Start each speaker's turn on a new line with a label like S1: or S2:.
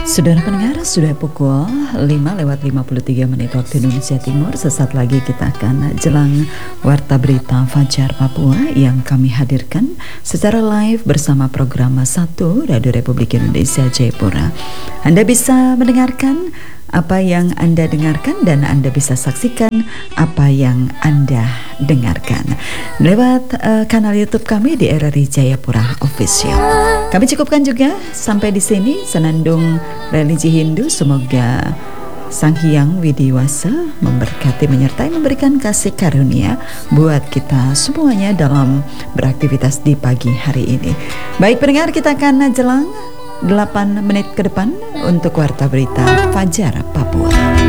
S1: Saudara pendengar, sudah pukul 5:53 waktu Indonesia Timur. Sesaat lagi kita akan jelang Warta Berita Fajar Papua yang kami hadirkan secara live bersama program 1 Radio Republik Indonesia Jayapura. Anda bisa mendengarkan apa yang Anda dengarkan dan Anda bisa saksikan apa yang Anda dengarkan lewat kanal YouTube kami di RRI Jayapura Official. Kami cukupkan juga sampai di sini senandung religi Hindu. Semoga Sang Hyang Widiwasa memberkati, menyertai, memberikan kasih karunia buat kita semuanya dalam beraktivitas di pagi hari ini. Baik pendengar, kita akan jelang 8 menit ke depan untuk Warta Berita Fajar Papua.